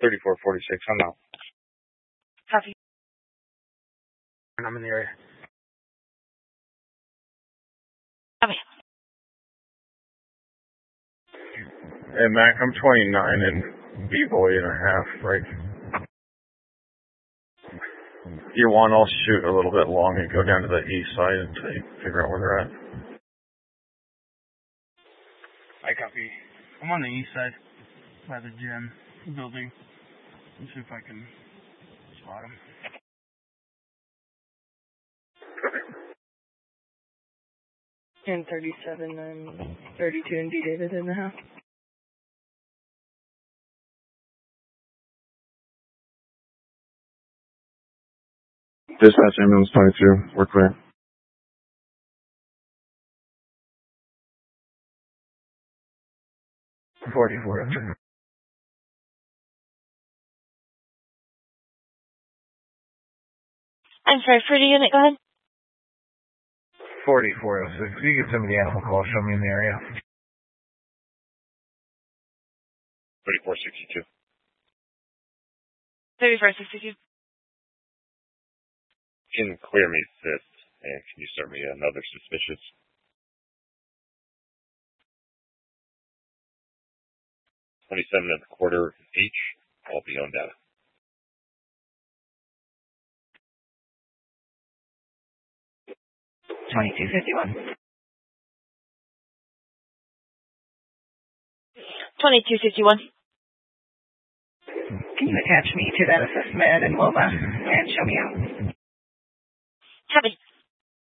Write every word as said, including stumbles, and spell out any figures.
thirty-four forty-six, I'm out. Copy. I'm in the area. Copy. Hey, Mac, I'm twenty-nine and B-boy and a half, right? You want, I'll shoot a little bit long and go down to the east side until you figure out where they're at. I copy. I'm on the east side by the gym building. Let's see if I can spot them. And thirty-seven and thirty-two and D David in the house. Dispatch ambulance twenty-two, we're clear. forty-four. I'm sorry, for the unit, go ahead. forty-four oh six. You get somebody animal call, show me in the area. thirty-four sixty-two. thirty-four sixty-two. Can clear me fifth, and can you start me another suspicious? twenty-seven and a quarter H, I'll be on data. twenty-two fifty-one. twenty-two fifty-one. Can you attach me to that assessment and Loma and show me out? Copy.